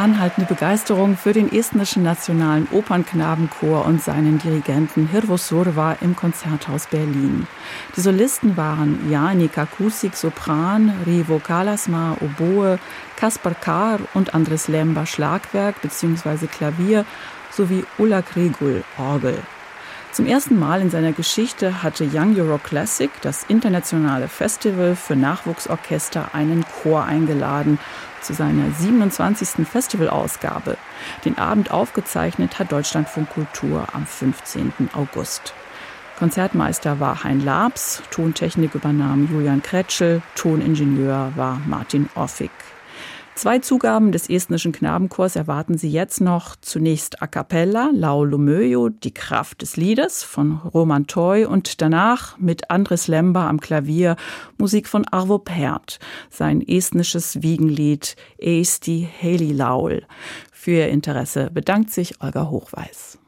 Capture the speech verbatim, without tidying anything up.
anhaltende Begeisterung für den estnischen Nationalen Opernknabenchor und seinen Dirigenten Hirvo Surva im Konzerthaus Berlin. Die Solisten waren Janika Kusik, Sopran, Rivo Kalasma, Oboe, Kaspar Kár und Andres Lemba, Schlagwerk bzw. Klavier, sowie Ulla Gregul, Orgel. Zum ersten Mal in seiner Geschichte hatte Young Euro Classic, das internationale Festival für Nachwuchsorchester, einen Chor eingeladen zu seiner siebenundzwanzigsten Festivalausgabe. Den Abend aufgezeichnet hat Deutschlandfunk Kultur am fünfzehnten August. Konzertmeister war Hein Labs, Tontechnik übernahm Julian Kretschel, Toningenieur war Martin Offig. Zwei Zugaben des estnischen Knabenchors erwarten Sie jetzt noch. Zunächst a cappella, Laulu Möjo, die Kraft des Liedes von Roman Toy und danach mit Andres Lemba am Klavier Musik von Arvo Pärt, sein estnisches Wiegenlied Eesti Helilaul. Für Ihr Interesse bedankt sich Olga Hochweis.